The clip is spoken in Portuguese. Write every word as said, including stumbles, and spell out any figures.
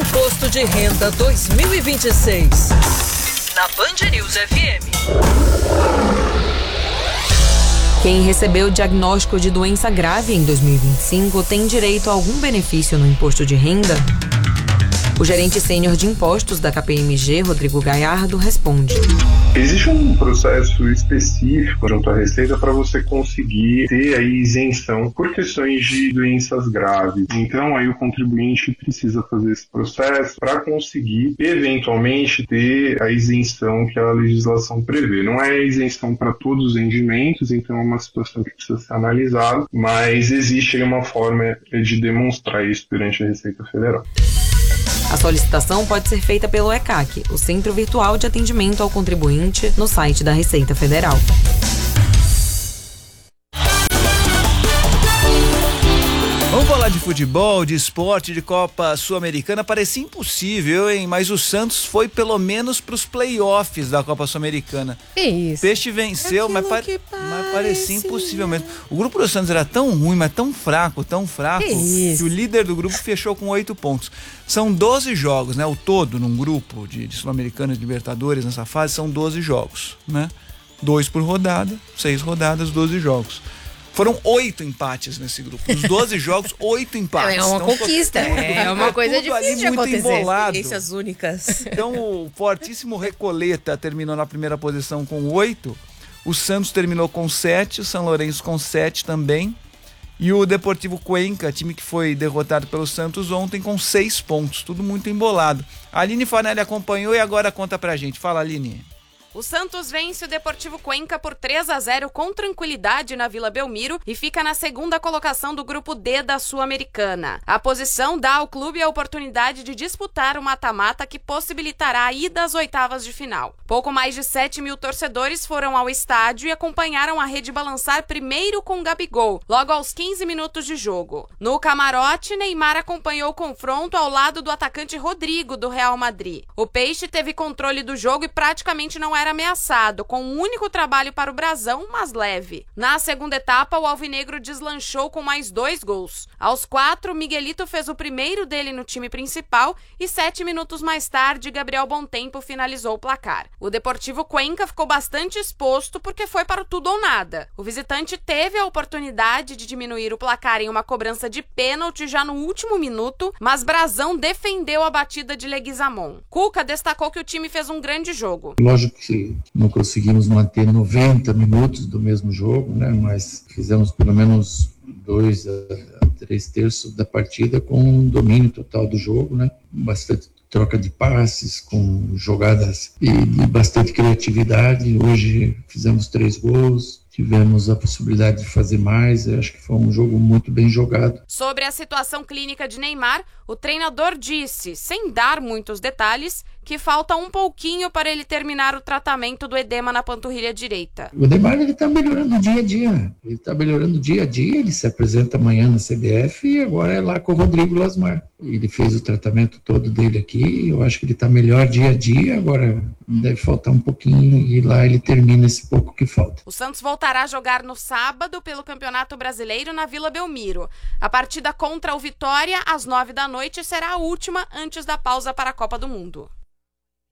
Imposto de Renda dois mil e vinte e seis. Na Band News F M. Quem recebeu o diagnóstico de doença grave em dois mil e vinte e cinco tem direito a algum benefício no imposto de renda? O gerente sênior de impostos da K P M G, Rodrigo Galhardo, responde. Existe um processo específico junto à Receita para você conseguir ter a isenção por questões de doenças graves. Então, aí o contribuinte precisa fazer esse processo para conseguir, eventualmente, ter a isenção que a legislação prevê. Não é isenção para todos os rendimentos, então é uma situação que precisa ser analisada, mas existe aí uma forma de demonstrar isso perante a Receita Federal. A solicitação pode ser feita pelo E C A C, o Centro Virtual de Atendimento ao Contribuinte, no site da Receita Federal. Vamos falar de futebol, de esporte, de Copa Sul-Americana. Parecia impossível, hein? Mas o Santos foi pelo menos para os playoffs da Copa Sul-Americana. Que isso? Peixe venceu, mas, pa... mas parecia impossível mesmo. O grupo do Santos era tão ruim, mas tão fraco, tão fraco, que, que o líder do grupo fechou com oito pontos. São doze jogos, né? O todo num grupo de, de Sul-Americana e de Libertadores nessa fase são doze jogos, né? Dois por rodada, seis rodadas, doze jogos. Foram oito empates nesse grupo. Nos doze jogos, oito empates. É uma então, conquista. Tudo, é uma coisa difícil de muito acontecer. Embolado. Experiências únicas. Então, o fortíssimo Recoleta terminou na primeira posição com oito. O Santos terminou com sete. O São Lourenço com sete também. E o Deportivo Cuenca, time que foi derrotado pelo Santos ontem, com seis pontos. Tudo muito embolado. A Aline Fanelli acompanhou e agora conta pra gente. Fala, Aline. O Santos vence o Deportivo Cuenca por três a zero com tranquilidade na Vila Belmiro e fica na segunda colocação do grupo D da Sul-Americana. A posição dá ao clube a oportunidade de disputar o mata-mata que possibilitará a ida às oitavas de final. Pouco mais de sete mil torcedores foram ao estádio e acompanharam a rede balançar primeiro com Gabigol, logo aos quinze minutos de jogo. No camarote, Neymar acompanhou o confronto ao lado do atacante Rodrigo, do Real Madrid. O Peixe teve controle do jogo e praticamente não era ameaçado, com um único trabalho para o brasão, mas leve. Na segunda etapa, o alvinegro deslanchou com mais dois gols. Aos quatro, Miguelito fez o primeiro dele no time principal e sete minutos mais tarde, Gabriel Bontempo finalizou o placar. O Deportivo Cuenca ficou bastante exposto porque foi para o tudo ou nada. O visitante teve a oportunidade de diminuir o placar em uma cobrança de pênalti já no último minuto, mas Brasão defendeu a batida de Leguizamon. Cuca destacou que o time fez um grande jogo. Lógico que não conseguimos manter noventa minutos do mesmo jogo, né? Mas fizemos pelo menos dois a três terços da partida com um domínio total do jogo, né? Bastante troca de passes, com jogadas e de bastante criatividade. Hoje fizemos três gols, tivemos a possibilidade de fazer mais. Eu acho que foi um jogo muito bem jogado. Sobre a situação clínica de Neymar, o treinador disse, sem dar muitos detalhes, que falta um pouquinho para ele terminar o tratamento do edema na panturrilha direita. O Neymar ele está melhorando dia a dia. Ele está melhorando dia a dia. Ele se apresenta amanhã na C B F e agora é lá com o Rodrigo Lasmar. Ele fez o tratamento todo dele aqui. Eu acho que ele está melhor dia a dia. Agora deve faltar um pouquinho e lá ele termina esse pouco que falta. O Santos voltará a jogar no sábado pelo Campeonato Brasileiro na Vila Belmiro. A partida contra o Vitória às nove da noite será a última antes da pausa para a Copa do Mundo.